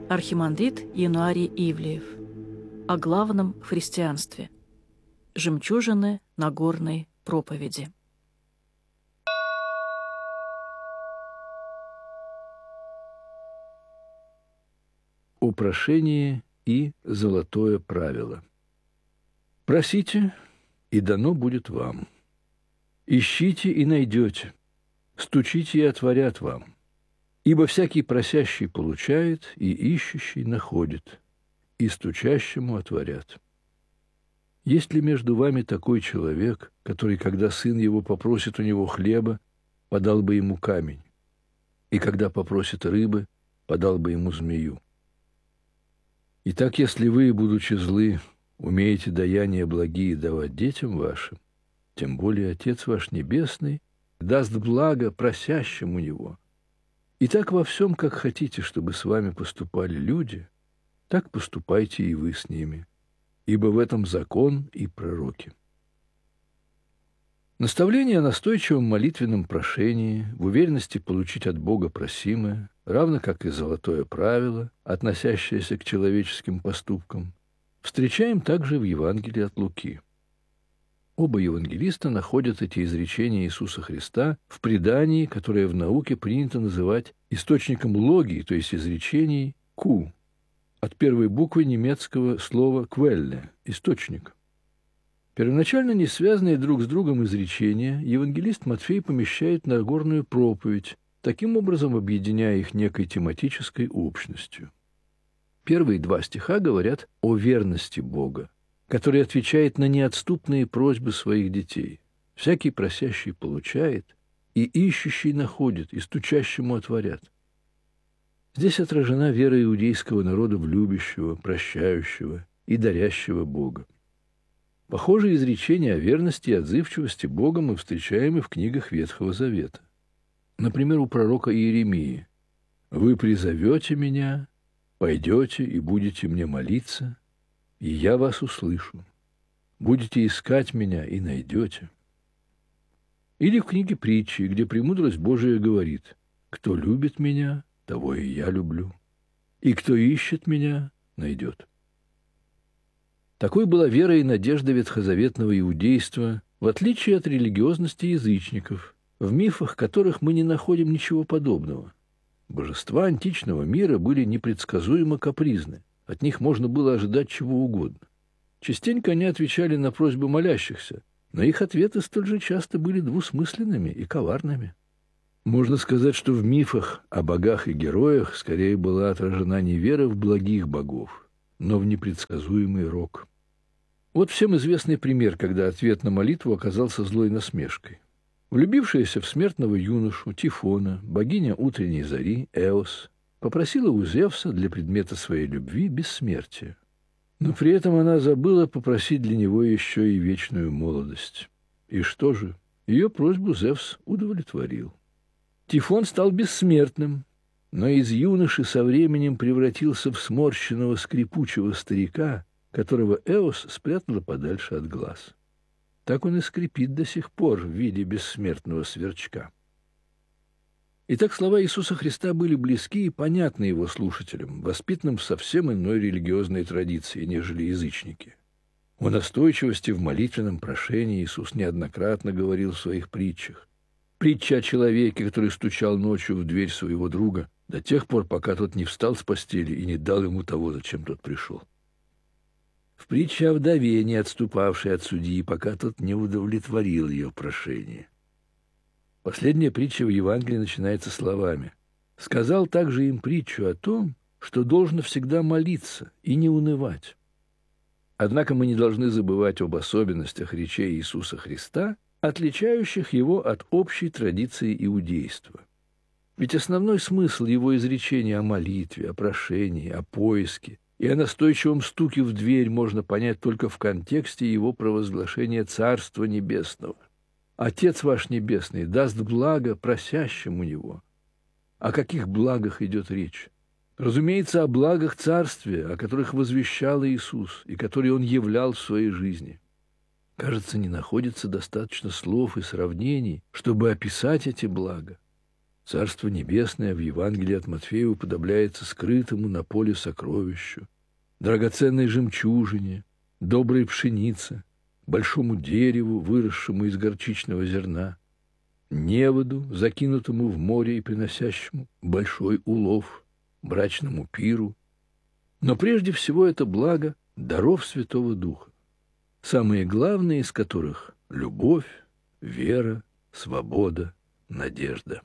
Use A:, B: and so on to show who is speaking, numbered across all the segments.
A: Архимандрит Януарий Ивлеев. О главном в христианстве. Жемчужины Нагорной проповеди.
B: О прошении и золотое правило. Просите, и дано будет вам. Ищите, и найдете. Стучите, и отворят вам. Ибо всякий просящий получает, и ищущий находит, и стучащему отворят. Есть ли между вами такой человек, который, когда сын его попросит у него хлеба, подал бы ему камень, и когда попросит рыбы, подал бы ему змею? Итак, если вы, будучи злы, умеете даяния благие давать детям вашим, тем более Отец ваш Небесный даст благо просящему Него. И так во всем, как хотите, чтобы с вами поступали люди, так поступайте и вы с ними, ибо в этом закон и пророки. Наставление о настойчивом молитвенном прошении, в уверенности получить от Бога просимое, равно как и золотое правило, относящееся к человеческим поступкам, встречаем также в Евангелии от Луки. Оба евангелиста находят эти изречения Иисуса Христа в предании, которое в науке принято называть источником логии, то есть изречений «ку», от первой буквы немецкого слова «квелле» – «источник». Первоначально не связанные друг с другом изречения евангелист Матфей помещает на Нагорную проповедь, таким образом объединяя их некой тематической общностью. Первые два стиха говорят о верности Бога, который отвечает на неотступные просьбы своих детей. Всякий просящий получает, и ищущий находит, и стучащему отворят. Здесь отражена вера иудейского народа в любящего, прощающего и дарящего Бога. Похожие изречения о верности и отзывчивости Бога мы встречаем и в книгах Ветхого Завета. Например, у пророка Иеремии: «Вы призовете меня, пойдете и будете мне молиться, и я вас услышу. Будете искать меня и найдете». Или в книге Притчи, где премудрость Божия говорит: «Кто любит меня, того и я люблю, и кто ищет меня, найдет». Такой была вера и надежда ветхозаветного иудейства, в отличие от религиозности язычников, в мифах которых мы не находим ничего подобного. Божества античного мира были непредсказуемо капризны, от них можно было ожидать чего угодно. Частенько они отвечали на просьбы молящихся, но их ответы столь же часто были двусмысленными и коварными. Можно сказать, что в мифах о богах и героях скорее была отражена не вера в благих богов, но в непредсказуемый рок. Вот всем известный пример, когда ответ на молитву оказался злой насмешкой. Влюбившаяся в смертного юношу Тифона, богиня утренней зари Эос, попросила у Зевса для предмета своей любви бессмертия. Но при этом она забыла попросить для него еще и вечную молодость. И что же? Ее просьбу Зевс удовлетворил. Тифон стал бессмертным, но из юноши со временем превратился в сморщенного скрипучего старика, которого Эос спрятала подальше от глаз. Так он и скрипит до сих пор в виде бессмертного сверчка. Итак, слова Иисуса Христа были близки и понятны его слушателям, воспитанным в совсем иной религиозной традиции, нежели язычники. О настойчивости в молитвенном прошении Иисус неоднократно говорил в своих притчах. Притча о человеке, который стучал ночью в дверь своего друга до тех пор, пока тот не встал с постели и не дал ему того, зачем тот пришел. В притче о вдове, не отступавшей от судьи, пока тот не удовлетворил ее прошение. Последняя притча в Евангелии начинается словами: «Сказал также им притчу о том, что должно всегда молиться и не унывать». Однако мы не должны забывать об особенностях речей Иисуса Христа, отличающих его от общей традиции иудейства. Ведь основной смысл его изречения о молитве, о прошении, о поиске и о настойчивом стуке в дверь можно понять только в контексте его провозглашения Царства Небесного. Отец ваш Небесный даст благо просящему Него. О каких благах идет речь? Разумеется, о благах Царствия, о которых возвещал Иисус и которые Он являл в своей жизни. Кажется, не находится достаточно слов и сравнений, чтобы описать эти блага. Царство Небесное в Евангелии от Матфея уподобляется скрытому на поле сокровищу, драгоценной жемчужине, доброй пшенице, большому дереву, выросшему из горчичного зерна, неводу, закинутому в море и приносящему большой улов, брачному пиру. Но прежде всего это благо даров Святого Духа, самые главные из которых – любовь, вера, свобода, надежда.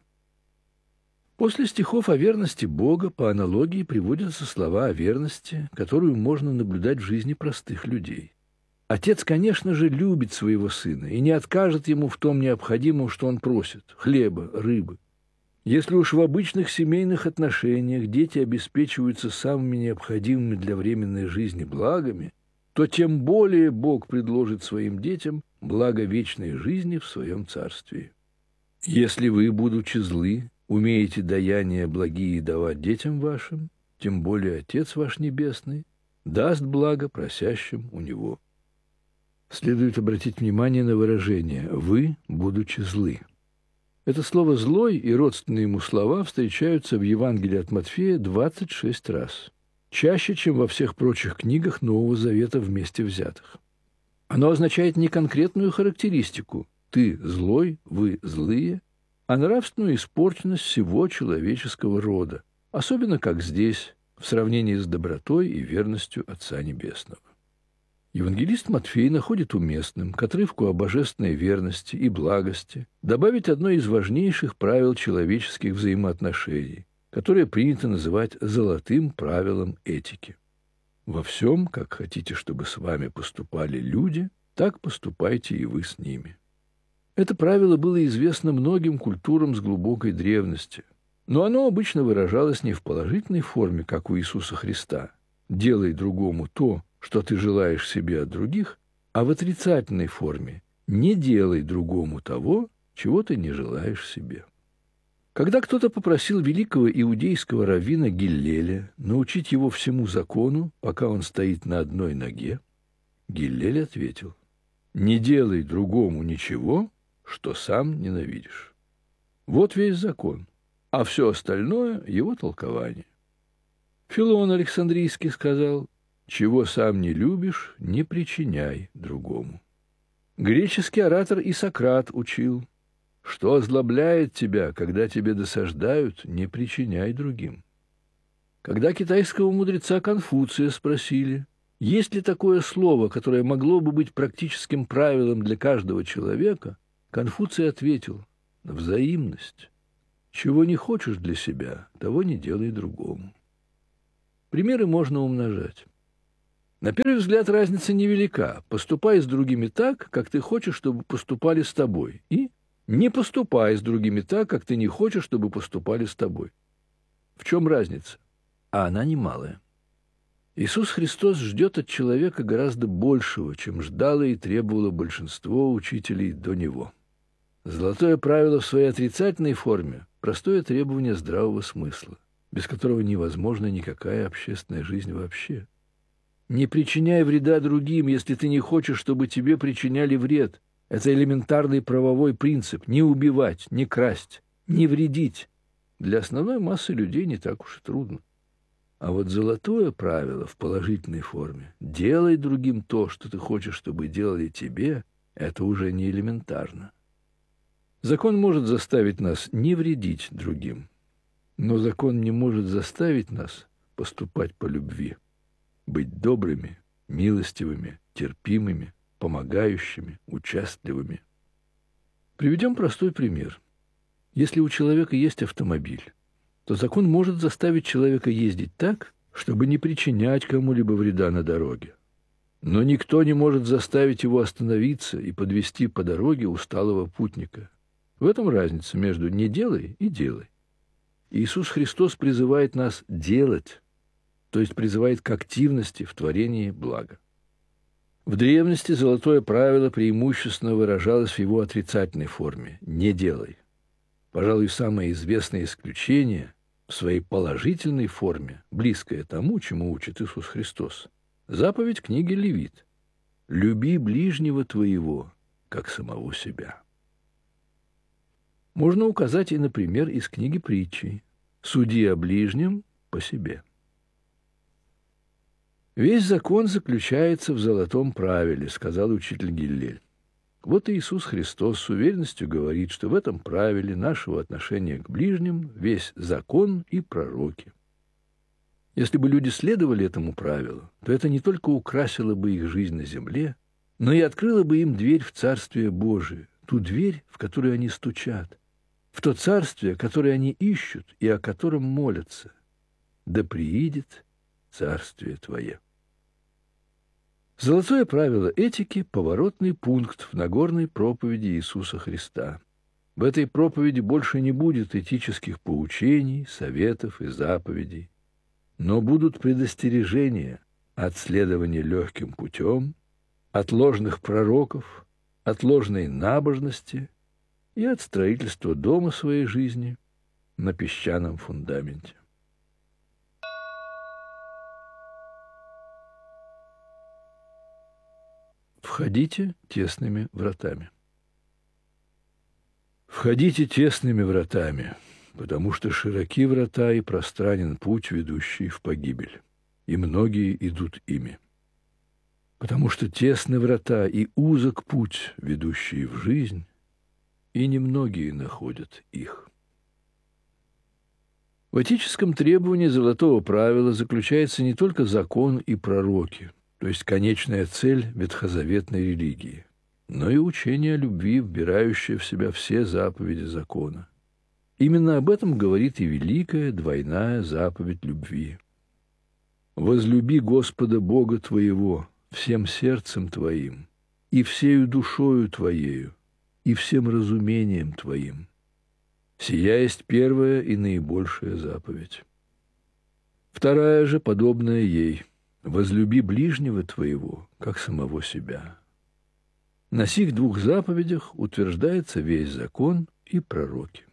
B: После стихов о верности Бога по аналогии приводятся слова о верности, которую можно наблюдать в жизни простых людей. Отец, конечно же, любит своего сына и не откажет ему в том необходимом, что он просит – хлеба, рыбы. Если уж в обычных семейных отношениях дети обеспечиваются самыми необходимыми для временной жизни благами, то тем более Бог предложит своим детям благо вечной жизни в своем царстве. Если вы, будучи злы, умеете даяния благие давать детям вашим, тем более Отец ваш Небесный даст благо просящим у Него. Следует обратить внимание на выражение «вы, будучи злы». Это слово «злой» и родственные ему слова встречаются в Евангелии от Матфея 26 раз, чаще, чем во всех прочих книгах Нового Завета вместе взятых. Оно означает не конкретную характеристику «ты злой, вы злые», а нравственную испорченность всего человеческого рода, особенно как здесь, в сравнении с добротой и верностью Отца Небесного. Евангелист Матфей находит уместным к отрывку о божественной верности и благости добавить одно из важнейших правил человеческих взаимоотношений, которое принято называть золотым правилом этики. Во всем, как хотите, чтобы с вами поступали люди, так поступайте и вы с ними. Это правило было известно многим культурам с глубокой древности, но оно обычно выражалось не в положительной форме, как у Иисуса Христа «делай другому то, что ты желаешь себе от других», а в отрицательной форме «не делай другому того, чего ты не желаешь себе». Когда кто-то попросил великого иудейского раввина Гиллеля научить его всему закону, пока он стоит на одной ноге, Гиллель ответил: «Не делай другому ничего, что сам ненавидишь». Вот весь закон, а все остальное – его толкование. Филон Александрийский сказал: «Чего сам не любишь, не причиняй другому». Греческий оратор и Сократ учил: «Что озлобляет тебя, когда тебе досаждают, не причиняй другим». Когда китайского мудреца Конфуция спросили, есть ли такое слово, которое могло бы быть практическим правилом для каждого человека, Конфуций ответил: «Взаимность. Чего не хочешь для себя, того не делай другому». Примеры можно умножать. На первый взгляд разница невелика. Поступай с другими так, как ты хочешь, чтобы поступали с тобой, и не поступай с другими так, как ты не хочешь, чтобы поступали с тобой. В чем разница? А она немалая. Иисус Христос ждет от человека гораздо большего, чем ждало и требовало большинство учителей до Него. Золотое правило в своей отрицательной форме – простое требование здравого смысла, без которого невозможна никакая общественная жизнь вообще. Не причиняй вреда другим, если ты не хочешь, чтобы тебе причиняли вред. Это элементарный правовой принцип – не убивать, не красть, не вредить. Для основной массы людей не так уж и трудно. А вот золотое правило в положительной форме – делай другим то, что ты хочешь, чтобы делали тебе – это уже не элементарно. Закон может заставить нас не вредить другим, но закон не может заставить нас поступать по любви, быть добрыми, милостивыми, терпимыми, помогающими, участливыми. Приведем простой пример. Если у человека есть автомобиль, то закон может заставить человека ездить так, чтобы не причинять кому-либо вреда на дороге. Но никто не может заставить его остановиться и подвести по дороге усталого путника. В этом разница между «не делай» и «делай». Иисус Христос призывает нас делать, то есть призывает к активности в творении блага. В древности золотое правило преимущественно выражалось в его отрицательной форме «не делай». Пожалуй, самое известное исключение в своей положительной форме, близкое тому, чему учит Иисус Христос. Заповедь книги Левит: «Люби ближнего твоего, как самого себя». можно указать и на пример из книги притчей «Суди о ближнем по себе». «Весь закон заключается в золотом правиле», — сказал учитель Гиллель. Вот и Иисус Христос с уверенностью говорит, что в этом правиле нашего отношения к ближним весь закон и пророки. Если бы люди следовали этому правилу, то это не только украсило бы их жизнь на земле, но и открыло бы им дверь в Царствие Божие, ту дверь, в которую они стучат, в то Царствие, которое они ищут и о котором молятся. Да приидет Царствие Твое. Золотое правило этики – поворотный пункт в Нагорной проповеди Иисуса Христа. В этой проповеди больше не будет этических поучений, советов и заповедей, но будут предостережения от следования легким путем, от ложных пророков, от ложной набожности и от строительства дома своей жизни на песчаном фундаменте. Входите тесными вратами. Входите тесными вратами, потому что широки врата и пространен путь, ведущий в погибель, и многие идут ими. Потому что тесны врата и узок путь, ведущий в жизнь, и немногие находят их. В этическом требовании золотого правила заключается не только закон и пророки, то есть конечная цель ветхозаветной религии, но и учение о любви, вбирающее в себя все заповеди закона. Именно об этом говорит и великая двойная заповедь любви. «Возлюби Господа Бога твоего всем сердцем твоим, и всею душою твоею, и всем разумением твоим. Сия есть первая и наибольшая заповедь. Вторая же, подобная ей, возлюби ближнего твоего, как самого себя». На сих двух заповедях утверждается весь закон и пророки.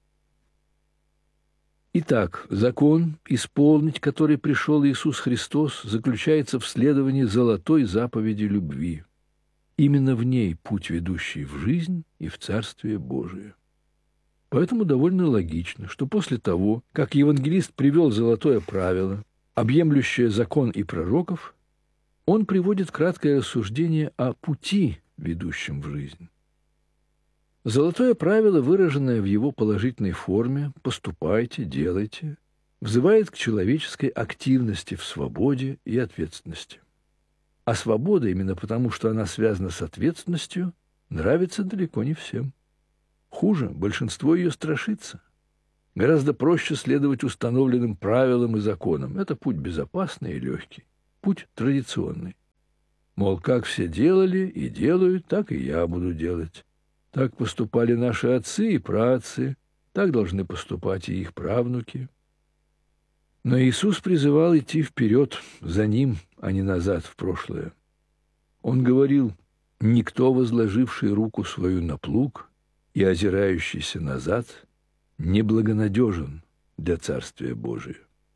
B: Итак, закон, исполнить который пришел Иисус Христос, заключается в следовании золотой заповеди любви. Именно в ней путь, ведущий в жизнь и в Царствие Божие. Поэтому довольно логично, что после того, как евангелист привел золотое правило, объемлющее закон и пророков, он приводит краткое рассуждение о пути, ведущем в жизнь. Золотое правило, выраженное в его положительной форме «поступайте, делайте», взывает к человеческой активности в свободе и ответственности. А свобода, именно потому, что она связана с ответственностью, нравится далеко не всем. Хуже, большинство ее страшится. Гораздо проще следовать установленным правилам и законам. Это путь безопасный и легкий, путь традиционный. Мол, как все делали и делают, так и я буду делать. Так поступали наши отцы и праотцы, так должны поступать и их правнуки. Но Иисус призывал идти вперед, за Ним, а не назад в прошлое. Он говорил: «Никто, возложивший руку свою на плуг и озирающийся назад, неблагонадежен для Царствия Божия».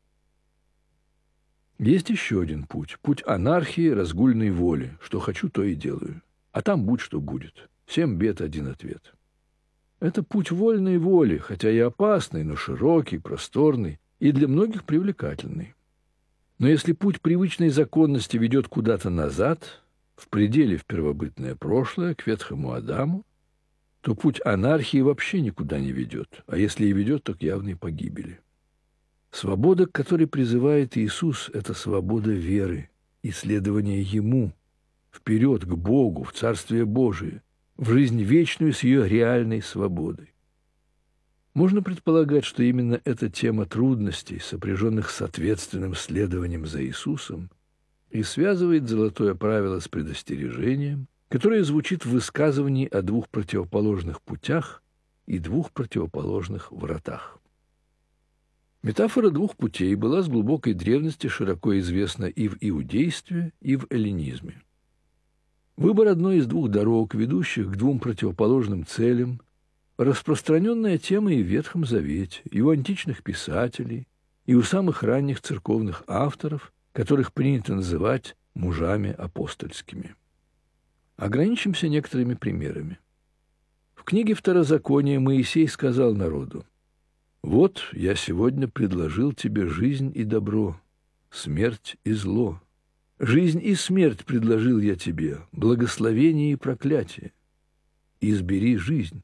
B: Есть еще один путь – путь анархии, разгульной воли. Что хочу, то и делаю. А там будь что будет. 7 бед, 1 ответ. Это путь вольной воли, хотя и опасный, но широкий, просторный и для многих привлекательный. Но если путь привычной законности ведет куда-то назад, в пределе в первобытное прошлое, к ветхому Адаму, то путь анархии вообще никуда не ведет, а если и ведет, то к явной погибели. Свобода, к которой призывает Иисус, – это свобода веры и следования Ему, вперед к Богу, в Царствие Божие, в жизнь вечную с ее реальной свободой. Можно предполагать, что именно эта тема трудностей, сопряженных с ответственным следованием за Иисусом, и связывает золотое правило с предостережением, которое звучит в высказывании о 2 противоположных путях и 2 противоположных вратах. Метафора 2 путей была с глубокой древности широко известна и в иудействе, и в эллинизме. Выбор одной из 2 дорог, ведущих к 2 противоположным целям, распространенная тема и в Ветхом Завете, и у античных писателей, и у самых ранних церковных авторов, которых принято называть мужами апостольскими. Ограничимся некоторыми примерами. В книге Второзакония Моисей сказал народу: «Вот я сегодня предложил тебе жизнь и добро, смерть и зло. Жизнь и смерть предложил я тебе, благословение и проклятие. Избери жизнь».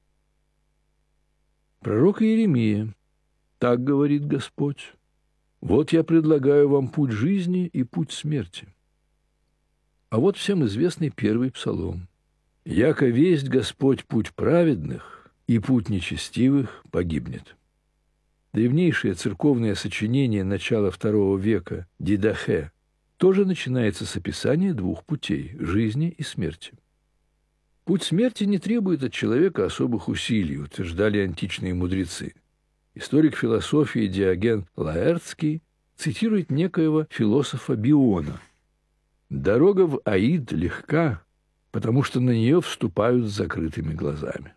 B: Пророк Иеремия: «Так говорит Господь: вот я предлагаю вам путь жизни и путь смерти». А вот всем известный первый псалом: «Яко весть Господь путь праведных, и путь нечестивых погибнет». Древнейшее церковное сочинение начала II века «Дидахе» тоже начинается с описания двух путей – жизни и смерти. Путь смерти не требует от человека особых усилий, утверждали античные мудрецы. Историк философии Диоген Лаэртский цитирует некоего философа Биона: «Дорога в Аид легка, потому что на нее вступают с закрытыми глазами».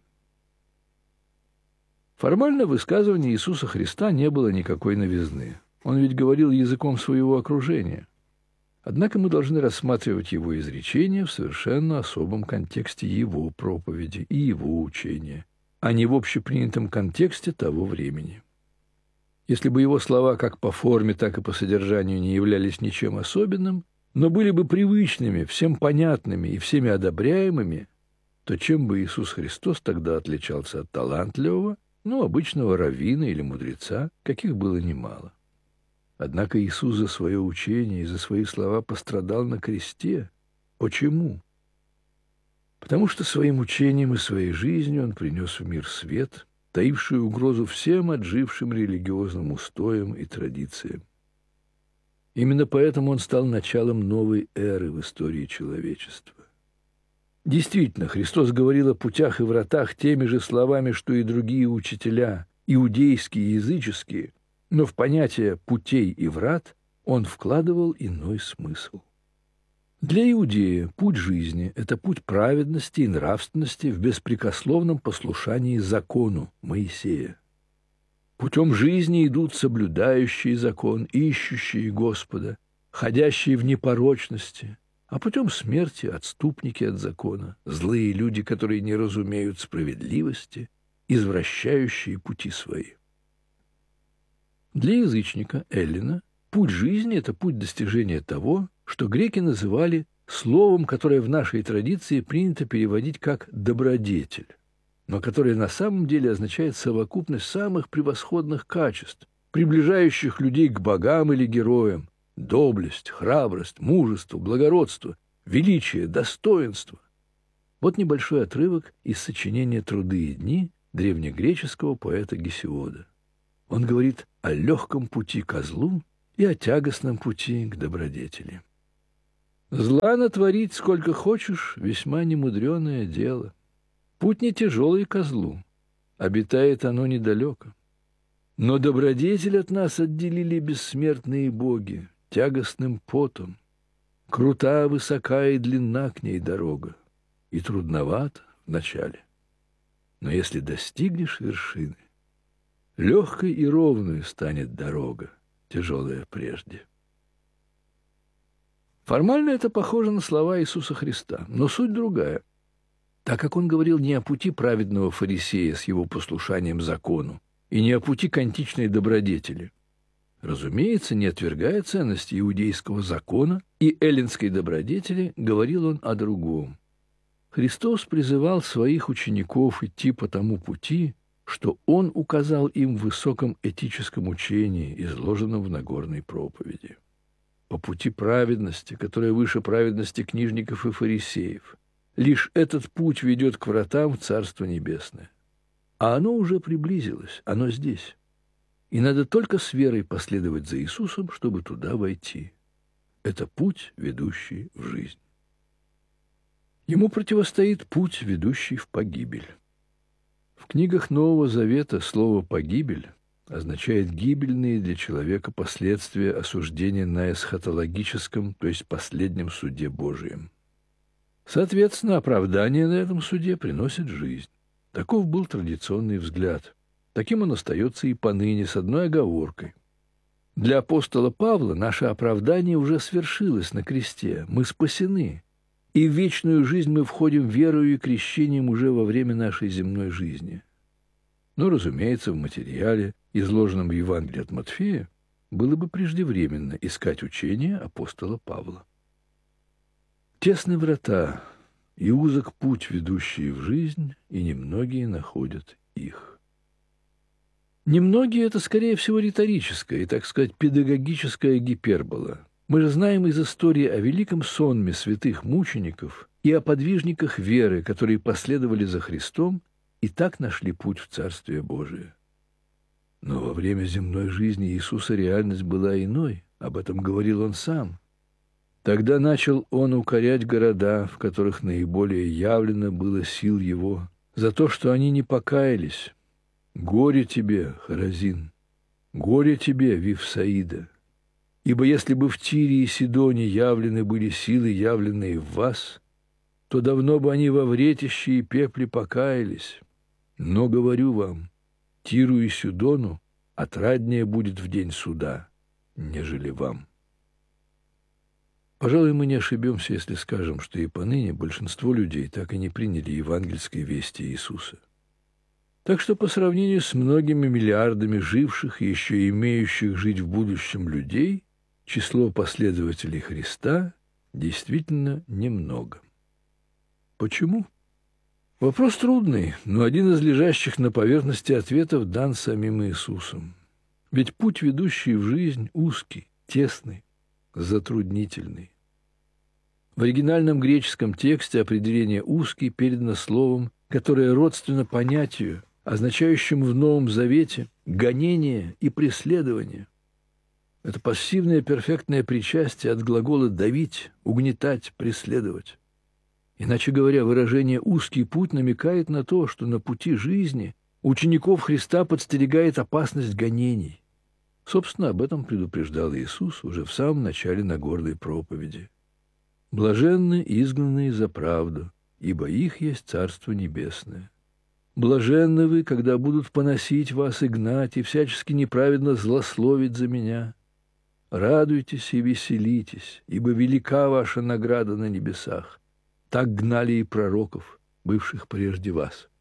B: Формально в высказывании Иисуса Христа не было никакой новизны. Он ведь говорил языком своего окружения. Однако мы должны рассматривать его изречения в совершенно особом контексте его проповеди и его учения, а не в общепринятом контексте того времени. Если бы его слова как по форме, так и по содержанию не являлись ничем особенным, но были бы привычными, всем понятными и всеми одобряемыми, то чем бы Иисус Христос тогда отличался от талантливого, обычного раввина или мудреца, каких было немало? Однако Иисус за свое учение и за свои слова пострадал на кресте. Почему? Потому что своим учением и своей жизнью Он принес в мир свет, таивший угрозу всем отжившим религиозным устоям и традициям. Именно поэтому Он стал началом новой эры в истории человечества. Действительно, Христос говорил о путях и вратах теми же словами, что и другие учителя, иудейские и языческие, но в понятие «путей» и «врат» Он вкладывал иной смысл. Для иудея путь жизни – это путь праведности и нравственности в беспрекословном послушании закону Моисея. Путем жизни идут соблюдающие закон, ищущие Господа, ходящие в непорочности, а путем смерти – отступники от закона, злые люди, которые не разумеют справедливости, извращающие пути свои. Для язычника Эллина путь жизни – это путь достижения того, что греки называли словом, которое в нашей традиции принято переводить как «добродетель», но которое на самом деле означает совокупность самых превосходных качеств, приближающих людей к богам или героям: доблесть, храбрость, мужество, благородство, величие, достоинство. Вот небольшой отрывок из сочинения «Труды и дни» древнегреческого поэта Гесиода. Он говорит о легком пути ко злу и о тягостном пути к добродетели. «Зла натворить сколько хочешь, весьма немудреное дело. Путь не тяжелый ко злу, обитает оно недалеко. Но добродетель от нас отделили бессмертные боги тягостным потом. Крута, высока и длинна к ней дорога, и трудновато вначале. Но если достигнешь вершины, легкой и ровной станет дорога, тяжелая прежде». Формально это похоже на слова Иисуса Христа, но суть другая. Так как Он говорил не о пути праведного фарисея с его послушанием закону и не о пути к античной добродетели. Разумеется, не отвергая ценности иудейского закона и эллинской добродетели, говорил Он о другом. Христос призывал своих учеников идти по тому пути, что Он указал им в высоком этическом учении, изложенном в Нагорной проповеди. По пути праведности, которая выше праведности книжников и фарисеев. Лишь этот путь ведет к вратам в Царство Небесное. А оно уже приблизилось, оно здесь. И надо только с верой последовать за Иисусом, чтобы туда войти. Это путь, ведущий в жизнь. Ему противостоит путь, ведущий в погибель. В книгах Нового Завета слово «погибель» означает гибельные для человека последствия осуждения на эсхатологическом, то есть последнем суде Божием. Соответственно, оправдание на этом суде приносит жизнь. Таков был традиционный взгляд. Таким он остается и поныне, с одной оговоркой. Для апостола Павла наше оправдание уже свершилось на кресте. Мы спасены. и в вечную жизнь мы входим верою и крещением уже во время нашей земной жизни. Но, разумеется, в материале, изложенном в Евангелии от Матфея, было бы преждевременно искать учение апостола Павла. Тесны врата и узок путь, ведущий в жизнь, и немногие находят их. Немногие — это, скорее всего, риторическая и, так сказать, педагогическая гипербола. Мы же знаем из истории о великом сонме святых мучеников и о подвижниках веры, которые последовали за Христом и так нашли путь в Царствие Божие. Но во время земной жизни Иисуса реальность была иной, об этом говорил Он сам. Тогда начал Он укорять города, в которых наиболее явлено было сил Его, за то, что они не покаялись. «Горе тебе, Хоразин! Горе тебе, Вифсаида! Ибо если бы в Тире и Сидоне явлены были силы, явленные в вас, то давно бы они во вретище и пепле покаялись. Но, говорю вам, Тиру и Сидону отраднее будет в день суда, нежели вам». Пожалуй, мы не ошибемся, если скажем, что и поныне большинство людей так и не приняли евангельской вести Иисуса. Так что по сравнению с многими миллиардами живших и еще имеющих жить в будущем людей, число последователей Христа действительно немного. Почему? Вопрос трудный, но один из лежащих на поверхности ответов дан самим Иисусом. Ведь путь, ведущий в жизнь, узкий, тесный, затруднительный. В оригинальном греческом тексте определение «узкий» передано словом, которое родственно понятию, означающему в Новом Завете гонение и преследование. Это пассивное перфектное причастие от глагола «давить», «угнетать», «преследовать». Иначе говоря, выражение «узкий путь» намекает на то, что на пути жизни учеников Христа подстерегает опасность гонений. Собственно, об этом предупреждал Иисус уже в самом начале Нагорной проповеди. «Блаженны изгнанные за правду, ибо их есть Царство Небесное. Блаженны вы, когда будут поносить вас и гнать, и всячески неправедно злословить за меня. Радуйтесь и веселитесь, ибо велика ваша награда на небесах. Так гнали и пророков, бывших прежде вас».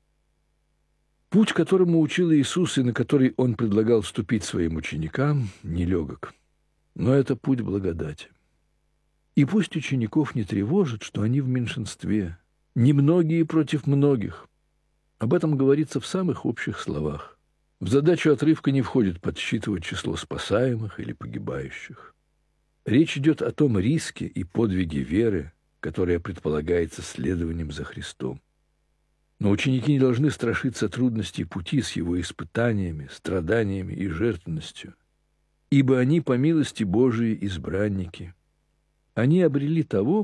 B: Путь, которому учил Иисус и на который Он предлагал вступить своим ученикам, нелегок. Но это путь благодати. И пусть учеников не тревожит, что они в меньшинстве, немногие против многих. Об этом говорится в самых общих словах. В задачу отрывка не входит подсчитывать число спасаемых или погибающих. Речь идет о том риске и подвиге веры, которое предполагается следованием за Христом. Но ученики не должны страшиться трудностей пути с его испытаниями, страданиями и жертвенностью, ибо они, по милости Божией, избранники. Они обрели того,